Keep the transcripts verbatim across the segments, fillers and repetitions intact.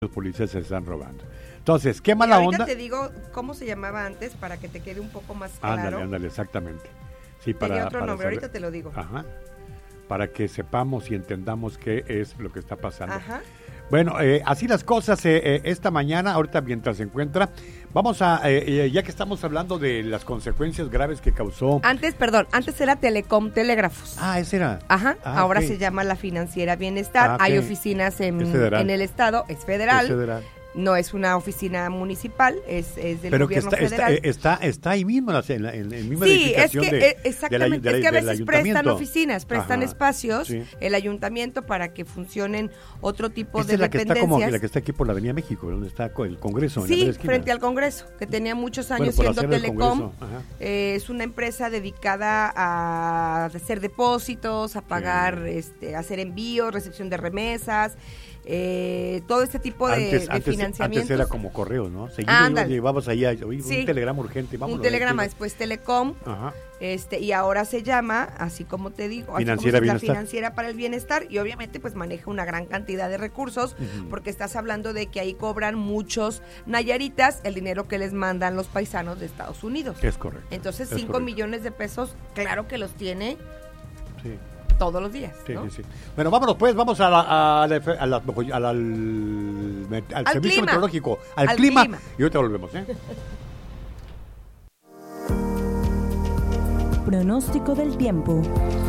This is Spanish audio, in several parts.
los policías se están robando. Entonces, qué mala y ahorita onda. te digo cómo se llamaba antes para que te quede un poco más claro. Ándale, ándale, exactamente. Sí, para, Tenía otro para nombre, saber. ahorita te lo digo. Ajá. Para que sepamos y entendamos qué es lo que está pasando. Ajá. Bueno, eh, así las cosas eh, eh, esta mañana, ahorita mientras se encuentra, vamos a, eh, eh, ya que estamos hablando de las consecuencias graves que causó... Antes, perdón, antes era Telecom Telégrafos. Ah, ese era. Ajá, ah, ahora okay. se llama la Financiera Bienestar, Ah, hay okay. oficinas en, en el estado, es federal. Es federal. No es una oficina municipal, es, es del Pero que gobierno está, federal. está, está, está ahí mismo, en la, en la misma sí, edificación es que, de, eh, exactamente, de la, es que a del veces prestan oficinas, prestan Ajá, espacios, sí. el ayuntamiento para que funcionen otro tipo Esta de es la que está dependencias. como la que está aquí por la Avenida México, donde está el Congreso. Sí, en la esquina. frente al Congreso, que tenía muchos años bueno, siendo Telecom. Eh, es una empresa dedicada a hacer depósitos, a pagar, sí. este, a hacer envíos, recepción de remesas, eh, todo este tipo de, antes, de antes, financiamientos. Antes era como correos, ¿no? Seguido llevabas allá, oye, sí. un telegrama urgente, vámonos. Un telegrama, después Telecom, Ajá. este y ahora se llama, así como te digo, Financiera así como Bienestar. La Financiera para el Bienestar, y obviamente pues maneja una gran cantidad de recursos, uh-huh. porque estás hablando de que ahí cobran muchos nayaritas el dinero que les mandan los paisanos de Estados Unidos. Es correcto. Entonces cinco correcto. millones de pesos, claro que los tiene. Sí. Todos los días, sí, ¿no? sí, sí. Bueno, vámonos pues, vamos a la, a la, a la, a la, al, al, al servicio clima. meteorológico, al, al clima, clima, y ahorita volvemos, ¿eh? Pronóstico del tiempo.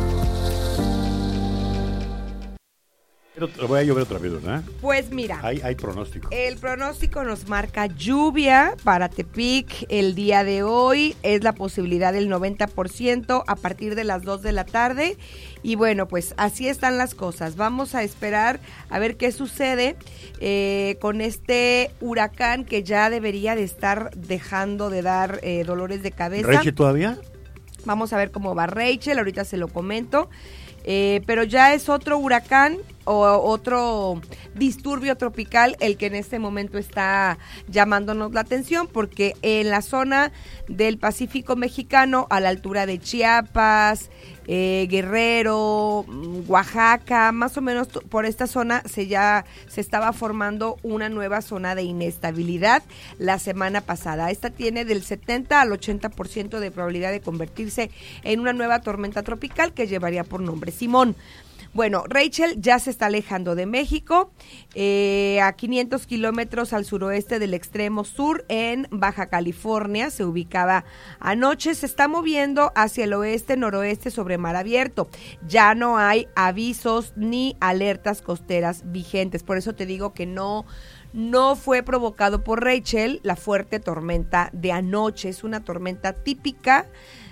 Pero lo voy a llover otra vez, ¿verdad? Pues mira, hay, hay pronóstico. El pronóstico nos marca lluvia para Tepic el día de hoy. Es la posibilidad del noventa por ciento a partir de las dos de la tarde. Y bueno, pues así están las cosas. Vamos a esperar a ver qué sucede eh, con este huracán que ya debería de estar dejando de dar eh, dolores de cabeza. ¿Rachel todavía? Vamos a ver cómo va Rachel, ahorita se lo comento. Eh, pero ya es otro huracán o otro disturbio tropical el que en este momento está llamándonos la atención, porque en la zona del Pacífico mexicano, a la altura de Chiapas, eh, Guerrero, Oaxaca, más o menos por esta zona se ya se estaba formando una nueva zona de inestabilidad la semana pasada. Esta tiene del setenta al ochenta por ciento de probabilidad de convertirse en una nueva tormenta tropical que llevaría por nombre Simón. Bueno, Rachel ya se está alejando de México, eh, a quinientos kilómetros al suroeste del extremo sur, en Baja California, se ubicaba anoche, se está moviendo hacia el oeste-noroeste sobre mar abierto. Ya no hay avisos ni alertas costeras vigentes, por eso te digo que no... No fue provocado por Rachel la fuerte tormenta de anoche, es una tormenta típica,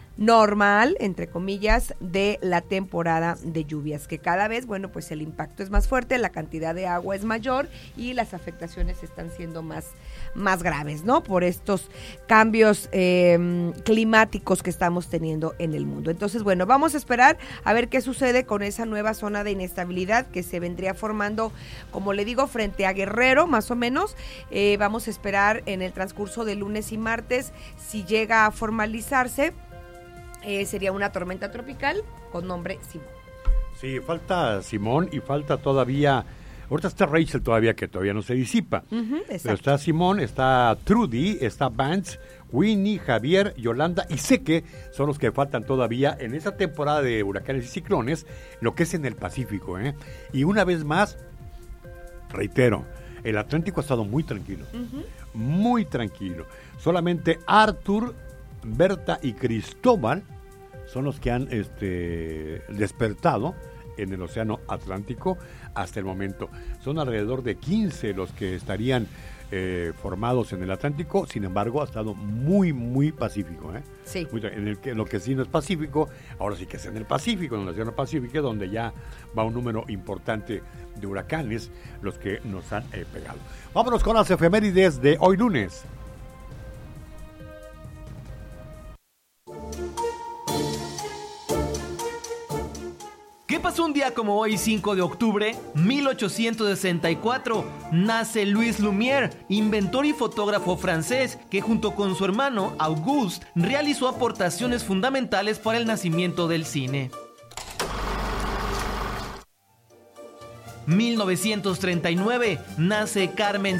normal, entre comillas, de la temporada de lluvias, que cada vez, bueno, pues el impacto es más fuerte, la cantidad de agua es mayor y las afectaciones están siendo más, más graves, ¿no? Por estos cambios eh, climáticos que estamos teniendo en el mundo. Entonces, bueno, vamos a esperar a ver qué sucede con esa nueva zona de inestabilidad que se vendría formando, como le digo, frente a Guerrero, más o menos. Eh, vamos a esperar en el transcurso de lunes y martes si llega a formalizarse. Eh, sería una tormenta tropical con nombre Simón. Sí, falta Simón y falta todavía, ahorita está Rachel todavía que todavía no se disipa, uh-huh, pero está Simón, está Trudy, está Vance, Winnie, Javier, Yolanda y Seque, son los que faltan todavía en esa temporada de huracanes y ciclones, lo que es en el Pacífico, ¿eh? Y una vez más, reitero, el Atlántico ha estado muy tranquilo, uh-huh. muy tranquilo, solamente Arthur, Berta y Cristóbal son los que han este, despertado en el Océano Atlántico hasta el momento. Son alrededor de quince los que estarían eh, formados en el Atlántico, sin embargo ha estado muy, muy pacífico. ¿eh? Sí. Muy, en, el, en lo que sí no es Pacífico, ahora sí que es en el Pacífico, en el Océano Pacífico, donde ya va un número importante de huracanes los que nos han eh, pegado. Vámonos con las efemérides de hoy lunes. ¿Qué pasó un día como hoy, cinco de octubre? mil ochocientos sesenta y cuatro, nace Louis Lumière, inventor y fotógrafo francés, que junto con su hermano Auguste realizó aportaciones fundamentales para el nacimiento del cine. mil novecientos treinta y nueve, nace Carmen